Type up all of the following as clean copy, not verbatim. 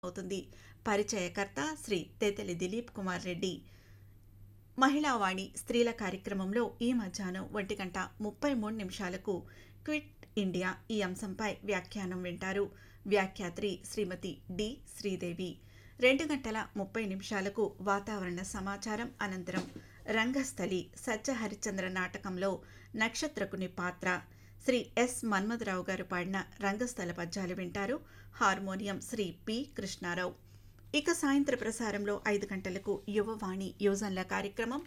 అవుతుంది. పరిచయకర్త శ్రీ తెతలి దిలీప్ కుమార్ రెడ్డి. మహిళావాణి స్త్రీల కార్యక్రమంలో ఈ మధ్యాహ్నం 1:33 క్విట్ ఇండియా ఈ అంశంపై వ్యాఖ్యానం వింటారు. వ్యాఖ్యాత్రి శ్రీమతి డి శ్రీదేవి. 2:30 వాతావరణ సమాచారం అనంతరం రంగస్థలి సత్యహరిశ్చంద్ర నాటకంలో నక్షత్రకుని పాత్ర శ్రీ ఎస్ మన్మథరావు గారు పాడిన రంగస్థల పద్యాలు వింటారు. Harmonium Shri P Krishnarao. ఇక సాయంత్ర ప్రసారంలో 5 గంటలకు యువవాణి యోజనల కార్యక్రమం,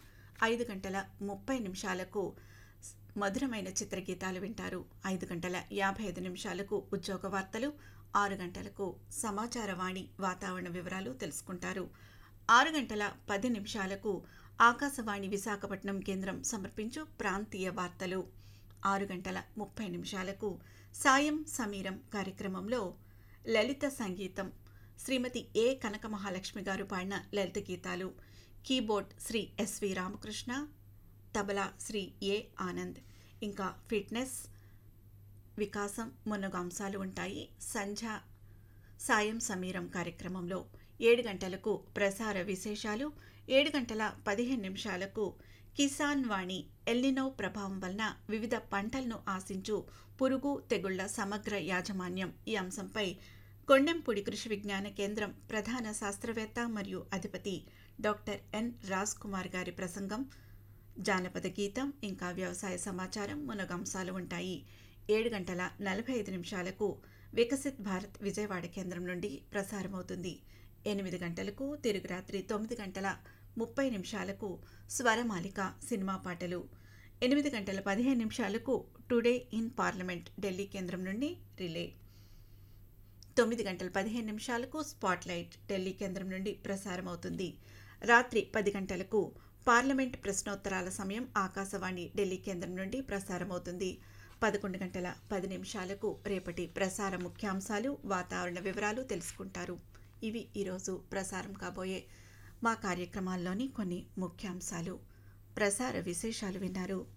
5:30 మధురమైన చిత్రగీతాలు వింటారు. 5:55 ఉద్యోగ వార్తలు, 6 గంటలకు సమాచారవాణి వాతావరణ వివరాలు తెలుసుకుంటారు. 6:10 ఆకాశవాణి విశాఖపట్నం కేంద్రం సమర్పించు ప్రాంతీయ వార్తలు. 6:30 సాయం సమీరం కార్యక్రమంలో లలిత సంగీతం శ్రీమతి ఏ కనక మహాలక్ష్మి గారు పాడిన లలిత గీతాలు. కీబోర్డ్ శ్రీ ఎస్వి రామకృష్ణ, తబలా శ్రీ ఏ ఆనంద్. ఇంకా ఫిట్నెస్, వికాసం మున్నగు అంశాలు ఉంటాయి. సాయం సమీరం కార్యక్రమంలో 7 గంటలకు ప్రసార విశేషాలు, 7:15 కిసాన్ వాణి ఎల్నినో ప్రభావం వలన వివిధ పంటలను ఆశించు పురుగు తెగుళ్ల సమగ్ర యాజమాన్యం ఈ అంశంపై కొండెంపూడి కృషి విజ్ఞాన కేంద్రం ప్రధాన శాస్త్రవేత్త మరియు అధిపతి డాక్టర్ ఎన్ రాజ్ కుమార్ గారి ప్రసంగం, జానపద గీతం, ఇంకా వ్యవసాయ సమాచారం మున్నగు అంశాలు ఉంటాయి. 7:45 వికసిత్ భారత్ విజయవాడ కేంద్రం నుండి ప్రసారమవుతుంది. 8 గంటలకు తిరుగు రాత్రి 9:30 స్వరమాలిక సినిమా పాటలు. 8:15 టుడే ఇన్ పార్లమెంట్ ఢిల్లీ కేంద్రం నుండి రిలే. 9:15 స్పాట్లైట్ ఢిల్లీ కేంద్రం నుండి ప్రసారమవుతుంది. రాత్రి 10 గంటలకు పార్లమెంట్ ప్రశ్నోత్తరాల సమయం ఆకాశవాణి ఢిల్లీ కేంద్రం నుండి ప్రసారమవుతుంది. 11:10 రేపటి ప్రసార ముఖ్యాంశాలు, వాతావరణ వివరాలు తెలుసుకుంటారు. ఇవి ఈరోజు ప్రసారం కాబోయే మా కార్యక్రమాల్లోని కొన్ని ముఖ్యాంశాలు. ప్రసార విశేషాలు విన్నారు.